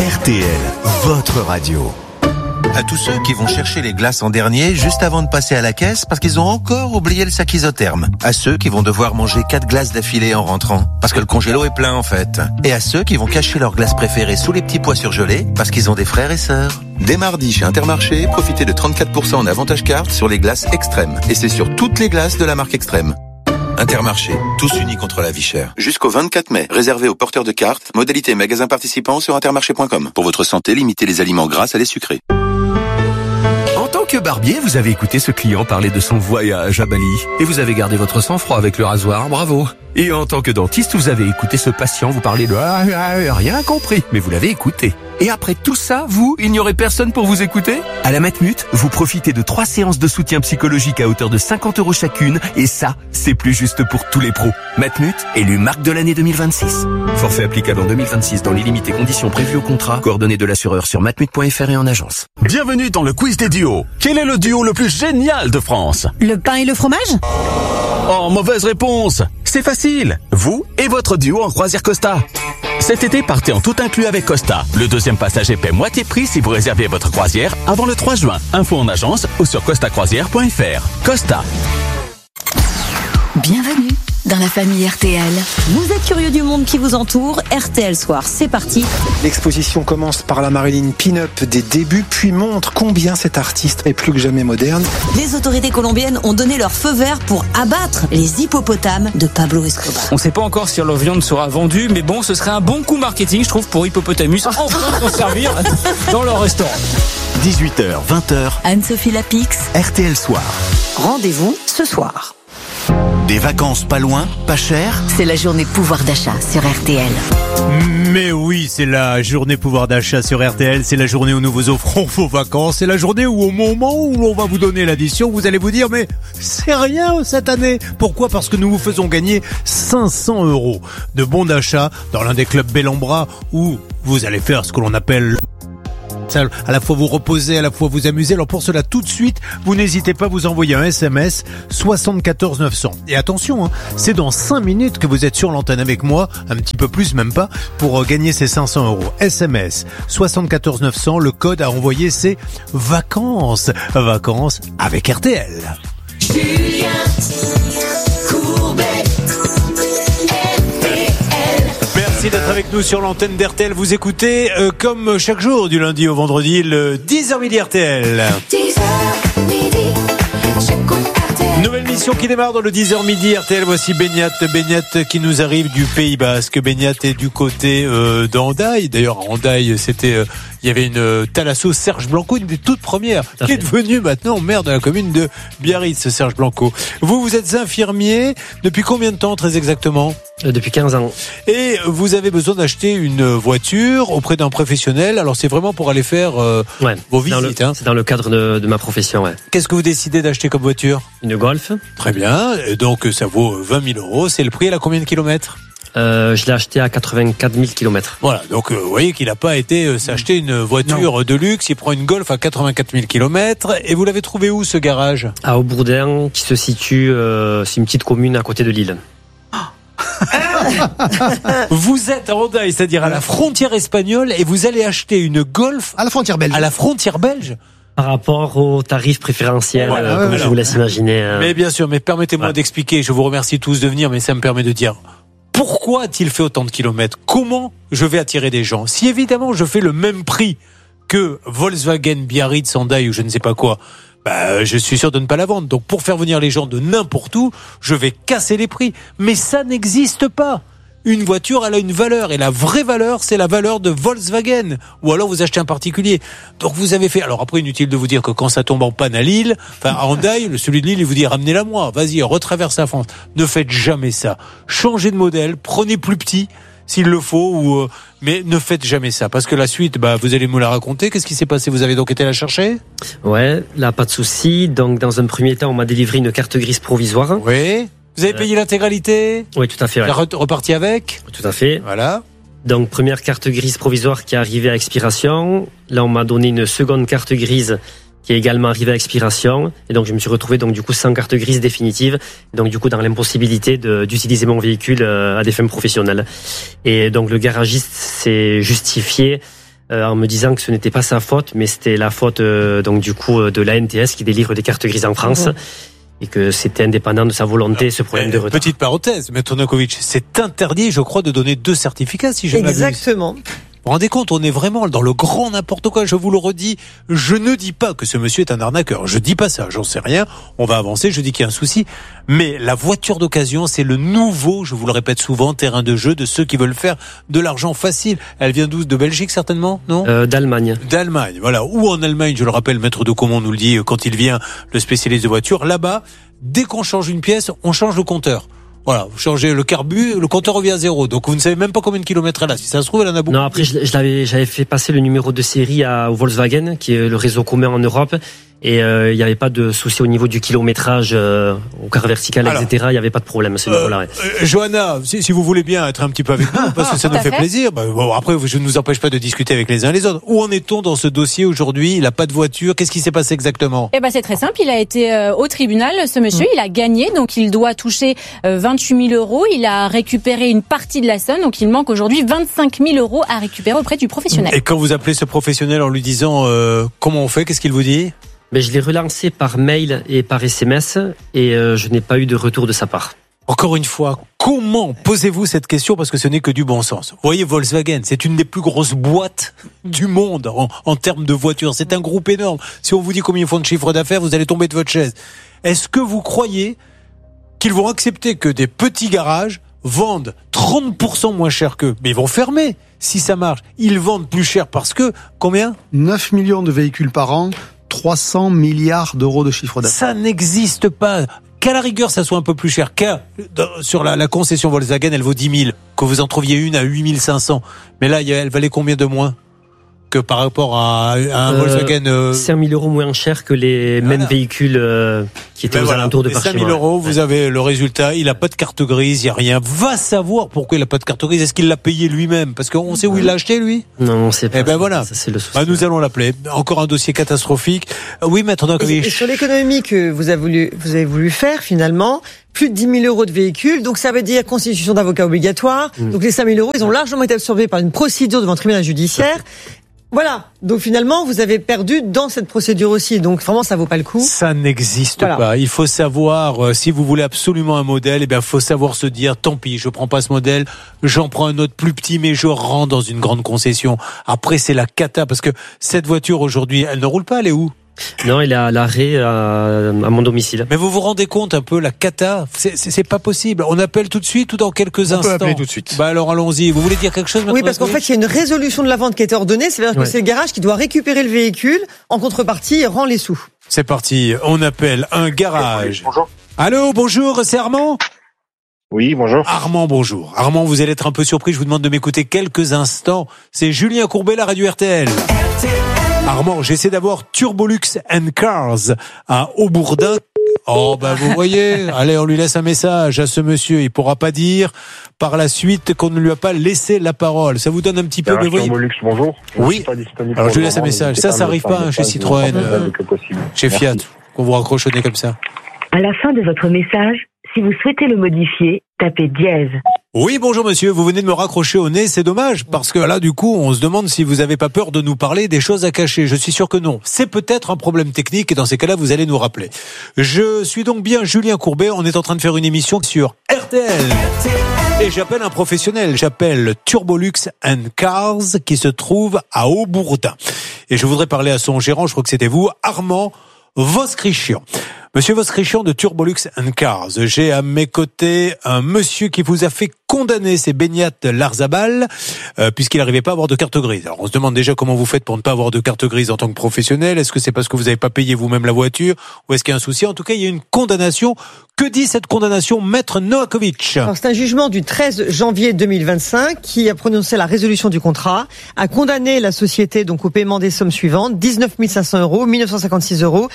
RTL, votre radio. À tous ceux qui vont chercher les glaces en dernier juste avant de passer à la caisse parce qu'ils ont encore oublié le sac isotherme. À ceux qui vont devoir manger 4 glaces d'affilée en rentrant parce que le congélo est plein en fait. Et à ceux qui vont cacher leurs glaces préférées sous les petits pois surgelés parce qu'ils ont des frères et sœurs. Dès mardi chez Intermarché, profitez de 34% en avantage carte sur les glaces Extrême. Et c'est sur toutes les glaces de la marque Extrême. Intermarché, tous unis contre la vie chère. Jusqu'au 24 mai, réservé aux porteurs de cartes, modalité magasin participant sur intermarché.com. Pour votre santé, limitez les aliments gras à les sucrés. En tant que barbier, vous avez écouté ce client parler de son voyage à Bali. Et vous avez gardé votre sang-froid avec le rasoir, bravo. Et en tant que dentiste, vous avez écouté ce patient vous parler de rien compris, mais vous l'avez écouté. Et après tout ça, il n'y aurait personne pour vous écouter? À la Matmut, vous profitez de 3 séances de soutien psychologique à hauteur de 50 € chacune, et ça, c'est plus juste pour tous les pros. Matmut, élu marque de l'année 2026. Forfait applicable en 2026 dans les limites et conditions prévues au contrat. Coordonnées de l'assureur sur matmut.fr et en agence. Bienvenue dans le quiz des duos. Quel est le duo le plus génial de France? Le pain et le fromage? Oh, mauvaise réponse. C'est facile. Vous et votre duo en croisière Costa. Cet été, partez en tout inclus avec Costa. Le deuxième passager paie moitié prix si vous réservez votre croisière avant le 3 juin. Info en agence ou sur costacroisière.fr. Costa. Bienvenue dans la famille RTL. Vous êtes curieux du monde qui vous entoure? RTL Soir, c'est parti. L'exposition commence par la Marilyn Pin-Up des débuts, puis montre combien cet artiste est plus que jamais moderne. Les autorités colombiennes ont donné leur feu vert pour abattre les hippopotames de Pablo Escobar. On ne sait pas encore si leur viande sera vendue, mais bon, ce serait un bon coup marketing, je trouve, pour Hippopotamus, enfin s'en servir dans leur restaurant. 18h, 20h, Anne-Sophie Lapix, RTL Soir. rendez-vous ce soir. Des vacances pas loin, pas cher? C'est la journée pouvoir d'achat sur RTL. Mais oui, c'est la journée pouvoir d'achat sur RTL, c'est la journée où nous vous offrons vos vacances, c'est la journée où au moment où on va vous donner l'addition, vous allez vous dire mais c'est rien cette année. Pourquoi? Parce que nous vous faisons gagner 500 € de bons d'achat dans l'un des clubs Bellambra où vous allez faire ce que l'on appelle à la fois vous reposer, à la fois vous amuser. Alors pour cela, tout de suite, vous n'hésitez pas à vous envoyer un SMS 74 900. Et attention, c'est dans 5 minutes que vous êtes sur l'antenne avec moi, un petit peu plus, même pas, pour gagner ces 500 €. SMS 74 900, le code à envoyer c'est vacances. Vacances avec RTL. Julien Courbet. Merci d'être avec nous sur l'antenne d'RTL. Vous écoutez, comme chaque jour, du lundi au vendredi, le 10h midi RTL. 10h midi, j'écoute RTL. Nouvelle mission qui démarre dans le 10h midi RTL. Voici Beñat qui nous arrive du Pays Basque. Beñat est du côté d'Hendaye. D'ailleurs, à Hendaye, il y avait une Thalasso Serge Blanco, une des toutes premières, qui est devenue maintenant maire de la commune de Biarritz, Serge Blanco. Vous êtes infirmier. Depuis combien de temps, très exactement? Depuis 15 ans. Et vous avez besoin d'acheter une voiture auprès d'un professionnel. Alors c'est vraiment pour aller faire vos visites. C'est dans le cadre de ma profession. Ouais. Qu'est-ce que vous décidez d'acheter comme voiture? Une Golf. Très bien. Et donc ça vaut 20 000 €. C'est le prix. Elle a combien de kilomètres? Je l'ai acheté à 84 000 km. Voilà, donc vous voyez qu'il n'a pas été s'acheter une voiture de luxe. Il prend une Golf à 84 000 km. Et vous l'avez trouvé où, ce garage? À Aubourdin, qui se situe, c'est une petite commune à côté de Lille. Vous êtes à Hendaye, c'est-à-dire à la frontière espagnole, et vous allez acheter une Golf À la frontière belge. à la frontière belge? Par rapport aux tarifs préférentiels, comme je vous laisse imaginer. Mais bien sûr, mais permettez-moi d'expliquer. Je vous remercie tous de venir, mais ça me permet de dire pourquoi a-t-il fait autant de kilomètres? Comment je vais attirer des gens? Si évidemment je fais le même prix que Volkswagen, Biarritz, Hendaye ou je ne sais pas quoi, je suis sûr de ne pas la vendre. Donc pour faire venir les gens de n'importe où, je vais casser les prix. Mais ça n'existe pas. Une voiture, elle a une valeur. Et la vraie valeur, c'est la valeur de Volkswagen. Ou alors vous achetez un particulier. Donc vous avez fait... Alors après, inutile de vous dire que quand ça tombe en panne à Lille, à Hendaye, celui de Lille, il vous dit ramenez-la moi. Vas-y, retraverse la France. Ne faites jamais ça. Changez de modèle, prenez plus petit s'il le faut, mais ne faites jamais ça. Parce que la suite, vous allez me la raconter. Qu'est-ce qui s'est passé? Vous avez donc été la chercher? Ouais, là, pas de souci. Donc dans un premier temps, on m'a délivré une carte grise provisoire. Oui. Vous avez payé l'intégralité? Oui, tout à fait. Ouais. Reparti avec? Tout à fait. Voilà. Donc, première carte grise provisoire qui est arrivée à expiration. Là, on m'a donné une seconde carte grise qui est également arrivée à expiration. Et donc, je me suis retrouvé donc du coup sans carte grise définitive. Donc, du coup, dans l'impossibilité d'utiliser mon véhicule à des fins professionnelles. Et donc, le garagiste s'est justifié en me disant que ce n'était pas sa faute, mais c'était la faute donc du coup de l'ANTS qui délivre des cartes grises en France. Et que c'était indépendant de sa volonté, ce problème de retard. Petite parenthèse, Maître Novakovic, c'est interdit, je crois, de donner 2 certificats, si je m'abuse. Exactement. Vous vous rendez compte, on est vraiment dans le grand n'importe quoi. Je vous le redis, je ne dis pas que ce monsieur est un arnaqueur. Je dis pas ça, j'en sais rien. On va avancer, je dis qu'il y a un souci. Mais la voiture d'occasion, c'est le nouveau, je vous le répète souvent, terrain de jeu de ceux qui veulent faire de l'argent facile. Elle vient d'où? De Belgique, certainement, non? D'Allemagne. D'Allemagne, voilà. Ou en Allemagne, je le rappelle, Maître de Comont nous le dit quand il vient, le spécialiste de voiture. Là-bas, dès qu'on change une pièce, on change le compteur. Voilà, vous changez le carbu, le compteur revient à 0. Donc vous ne savez même pas combien de kilomètres elle a. Si ça se trouve, elle en a beaucoup. Non, après j'avais fait passer le numéro de série au Volkswagen, qui est le réseau commun en Europe. Et il n'y avait pas de souci au niveau du kilométrage, au quart vertical, etc. Il n'y avait pas de problème à ce niveau-là. Johanna, si vous voulez bien être un petit peu avec nous, parce que ça nous fait plaisir. Bon, après, je ne nous empêche pas de discuter avec les uns et les autres. Où en est-on dans ce dossier aujourd'hui? Il n'a pas de voiture. Qu'est-ce qui s'est passé exactement? Eh ben, c'est très simple. Il a été au tribunal, ce monsieur. Il a gagné, donc il doit toucher 28 000 euros. Il a récupéré une partie de la somme, donc il manque aujourd'hui 25 000 euros à récupérer auprès du professionnel. Et quand vous appelez ce professionnel en lui disant comment on fait, qu'est-ce qu'il vous dit? Je l'ai relancé par mail et par SMS et je n'ai pas eu de retour de sa part. Encore une fois, comment posez-vous cette question? Parce que ce n'est que du bon sens. Vous voyez, Volkswagen, c'est une des plus grosses boîtes du monde en termes de voitures. C'est un groupe énorme. Si on vous dit combien ils font de chiffre d'affaires, vous allez tomber de votre chaise. Est-ce que vous croyez qu'ils vont accepter que des petits garages vendent 30% moins cher qu'eux? Mais ils vont fermer si ça marche. Ils vendent plus cher parce que, combien? 9 millions de véhicules par an, 300 milliards d'euros de chiffre d'affaires. Ça n'existe pas. Qu'à la rigueur, ça soit un peu plus cher. Sur la concession Volkswagen, elle vaut 10 000. Que vous en trouviez une à 8 500. Mais là, elle valait combien de moins que par rapport à un Volkswagen 5 000 euros moins cher que les mêmes véhicules qui étaient aux alentours de Paris. 5 000 euros, vous avez le résultat. Il n'a pas de carte grise, il n'y a rien. Va savoir pourquoi il n'a pas de carte grise. Est-ce qu'il l'a payé lui-même? Parce qu'on sait où il l'a acheté, lui? Non, on ne sait pas. Eh ben voilà. Ça, c'est le souci. Nous allons l'appeler. Encore un dossier catastrophique. Oui, Maître Novakovic. Et sur l'économie que vous avez voulu faire, finalement, plus de 10 000 euros de véhicules. Donc, ça veut dire constitution d'avocat obligatoire. Donc, les 5 000 euros, ils ont largement été absorbés par une procédure devant le tribunal judiciaire. Voilà. Donc finalement, vous avez perdu dans cette procédure aussi. Donc vraiment, ça vaut pas le coup. Ça n'existe pas. Il faut savoir, si vous voulez absolument un modèle, il faut savoir se dire, tant pis, je prends pas ce modèle, j'en prends un autre plus petit, mais je rentre dans une grande concession. Après, c'est la cata, parce que cette voiture aujourd'hui, elle ne roule pas, elle est où? Non, il est à l'arrêt à mon domicile. Mais vous vous rendez compte un peu la cata? C'est pas possible. On appelle tout de suite ou dans quelques instants? On peut appeler tout de suite. Alors allons-y. Vous voulez dire quelque chose? Oui, parce qu'en fait, il y a une résolution de la vente qui a été ordonnée. C'est-à-dire que c'est le garage qui doit récupérer le véhicule. En contrepartie, il rend les sous. C'est parti. On appelle un garage. Bonjour. Allô, bonjour, c'est Armand? Oui, bonjour. Armand, bonjour. Armand, vous allez être un peu surpris. Je vous demande de m'écouter quelques instants. C'est Julien Courbet, la radio RTL. Armand, j'essaie d'avoir Turbolux and Cars à Aubourdin. Oh, vous voyez. Allez, on lui laisse un message à ce monsieur. Il pourra pas dire par la suite qu'on ne lui a pas laissé la parole. Ça vous donne un petit peu de voyez. Turbolux, bonjour. Oui. Alors, je lui laisse un message. Ça n'arrive pas chez Citroën, chez Fiat, qu'on vous raccroche au nez comme ça. À la fin de votre message, si vous souhaitez le modifier, tapez dièse. Oui, bonjour monsieur, vous venez de me raccrocher au nez, c'est dommage, parce que là, du coup, on se demande si vous n'avez pas peur de nous parler des choses à cacher. Je suis sûr que non. C'est peut-être un problème technique, et dans ces cas-là, vous allez nous rappeler. Je suis donc bien Julien Courbet, on est en train de faire une émission sur RTL. Et j'appelle un professionnel, j'appelle Turbolux and Cars, qui se trouve à Aubourdin. Et je voudrais parler à son gérant, je crois que c'était vous, Armand Voskrichian. Monsieur Voskrichian de Turbolux and Cars, j'ai à mes côtés un monsieur qui vous a fait condamner ses baignades Larzabal puisqu'il n'arrivait pas à avoir de carte grise. Alors on se demande déjà comment vous faites pour ne pas avoir de carte grise en tant que professionnel. Est-ce que c'est parce que vous n'avez pas payé vous-même la voiture ou est-ce qu'il y a un souci? En tout cas, il y a une condamnation. Que dit cette condamnation, Maître Novakovic? Alors, c'est un jugement du 13 janvier 2025 qui a prononcé la résolution du contrat, a condamné la société donc au paiement des sommes suivantes: 19 500 euros, 1956 euros,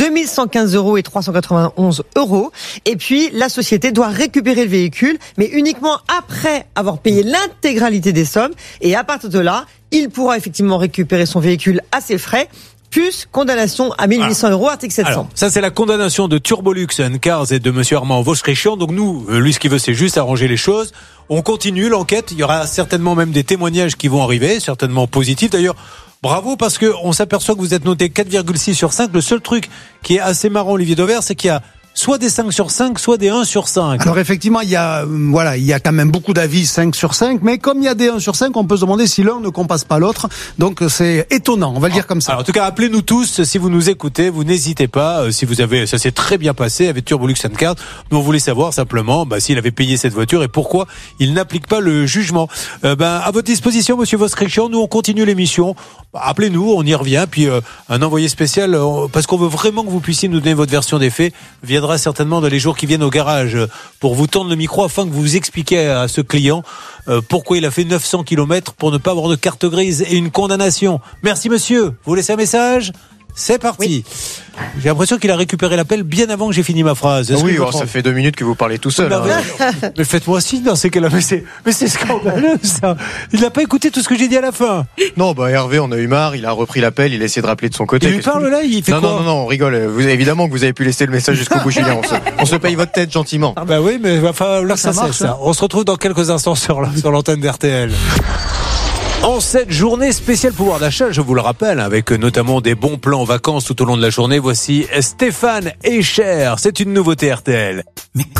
2115 euros et 391 euros. Et puis, la société doit récupérer le véhicule, mais uniquement après avoir payé l'intégralité des sommes. Et à partir de là, il pourra effectivement récupérer son véhicule à ses frais, plus condamnation à 1800 euros, article 700. Alors, ça, c'est la condamnation de Turbolux Cars et de monsieur Armand Vauchrichian. Donc nous, lui, ce qu'il veut, c'est juste arranger les choses. On continue l'enquête. Il y aura certainement même des témoignages qui vont arriver, certainement positifs. D'ailleurs, bravo, parce que on s'aperçoit que vous êtes noté 4,6 sur 5. Le seul truc qui est assez marrant, Olivier Dauvert, c'est qu'il y a soit des 5 sur 5, soit des 1 sur 5. Alors effectivement, il y a quand même beaucoup d'avis 5 sur 5, mais comme il y a des 1 sur 5, on peut se demander si l'un ne compense pas l'autre. Donc c'est étonnant, on va le dire comme ça. Alors, en tout cas, appelez-nous tous si vous nous écoutez, vous n'hésitez pas, si vous avez, ça s'est très bien passé avec Turbolux Cars. Nous, on voulait savoir simplement, s'il avait payé cette voiture et pourquoi il n'applique pas le jugement. À votre disposition, monsieur Vauchrichian, nous on continue l'émission. Appelez-nous, on y revient, puis un envoyé spécial, parce qu'on veut vraiment que vous puissiez nous donner votre version des faits, viendra certainement dans les jours qui viennent au garage pour vous tendre le micro afin que vous vous expliquiez à ce client pourquoi il a fait 900 km pour ne pas avoir de carte grise et une condamnation. Merci monsieur, vous laissez un message ? C'est parti. Oui. J'ai l'impression qu'il a récupéré l'appel bien avant que j'ai fini ma phrase. Oui, ça fait 2 minutes que vous parlez tout seul. Mais faites-moi signe dans ces cas-là. Mais c'est scandaleux, ça. Il n'a pas écouté tout ce que j'ai dit à la fin. Non, Hervé, on a eu marre. Il a repris l'appel. Il a essayé de rappeler de son côté. Il lui parle là, il fait quoi ? Non, on rigole. Évidemment que vous avez pu laisser le message jusqu'au bout, Julien. On se paye votre tête gentiment. Oui, mais il va falloir que ça marche. Ça. On se retrouve dans quelques instants sur l'antenne d'RTL. En cette journée spéciale pouvoir d'achat, je vous le rappelle, avec notamment des bons plans vacances tout au long de la journée, voici Stéphane Echer. C'est une nouveauté RTL.